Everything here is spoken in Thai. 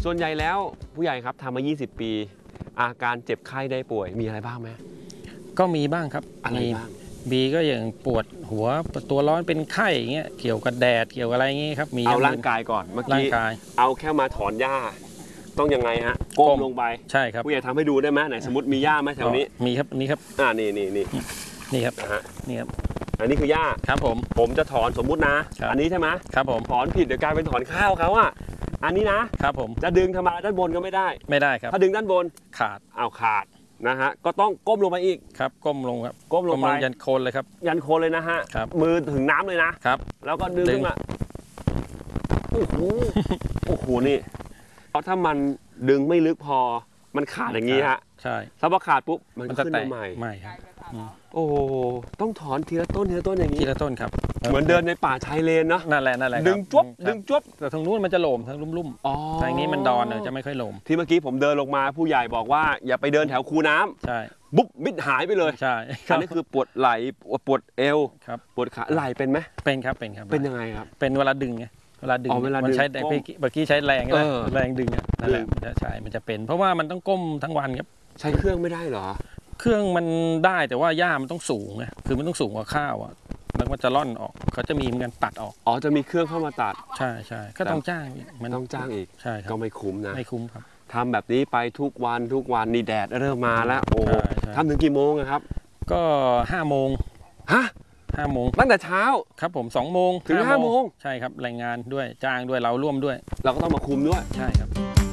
ส่วนใหญ่แล้วผู้ใหญ่ครับทำมา20 ปีอาการเจ็บไข้ได้ป่วยมีอะไรบ้างไหมก็มีบ้างครับอะไรบ้างบีก็อย่างปวดหัวตัวร้อนเป็นไข้อย่างเงี้ยเกี่ยวกับแดดเกี่ยวกับอะไรอย่างงี้ครับมีเอาร่างกายก่อนเมื่อกี้เอาแค่มาถอนหญ้าต้องยังไงฮะก้มลงไปใช่ครับผู้ใหญ่ทำให้ดูได้ไหมไหนสมมติมีหญ้าไหมแถวนี้มีครับนี่ครับนี่ครับนะฮะนี่ครับอันนี้คือหญ้าครับผมจะถอนสมมุตินะอันนี้ใช่ไหมครับผมถอนผิดเดี๋ยวกลายเป็นถอนข้าวเขาอ่ะอันนี้นะครับผมจะดึงทำไมด้านบนก็ไม่ได้ครับถ้าดึงด้านบนขาดขาดนะฮะก็ต้องก้มลงไปอีกครับก้มลงครับก้มลงไปยันโคนเลยครับยันโคนเลยนะฮะมือถึงน้ำเลยนะครับแล้วก็ดึงขึ้นมาโอ้โหนี่เพราะถ้ามันดึงไม่ลึกพอมันขาดอย่างนี้ฮะใช่ถ้าพอขาดปุ๊บมันขึ้นมาใหม่ไม่ครับโอ้ต้องถอนทีละต้นอย่างนี้ทีละต้นครับเหมือนเดินในป่าชายเลนเนาะนั่นแหละดึงจวบแต่ทางนู้นมันจะโหลมทางลุ่มๆทางนี้มันดอนจะไม่ค่อยโหลมที่เมื่อกี้ผมเดินลงมาผู้ใหญ่บอกว่าอย่าไปเดินแถวคูน้ำใช่บุ๊บมิดหายไปเลยใช่อันนี้คือปวดไหล่ปวดเอวครับปวดขาไหล่เป็นไหมเป็นครับเป็นยังไงครับเป็นเวลาดึงไงเวลาดึงมันใช้แต่เมื่อกี้ใช้แรงแรงดึงนั่นแหละใช่มันจะเป็นเพราะว่ามันต้องก้มทั้งวันครับใช้เครื่องไม่ได้เหรอเครื่องมันได้แต่ว่าหญ้ามันต้องสูงไงคือมันต้องสูงกว่าข้าวอ่ะแล้วมันจะร่อนออกเขาจะมีเหมือนกันตัดออกจะมีเครื่องเข้ามาตัดใช่ก็ต้องจ้างมันต้องจ้างอีกใช่ครับก็ไม่คุ้มนะไม่คุ้มครับทำแบบนี้ไปทุกวันนี่แดดเริ่มมาแล้วโอ้ทำถึงกี่โมงครับก็5 โมงฮะ 5 โมงตั้งแต่เช้าครับผม2 โมงถึง5 โมงใช่ครับรายงานด้วยจ้างด้วยเราร่วมด้วยเราก็ต้องมาคุมด้วยใช่ครับ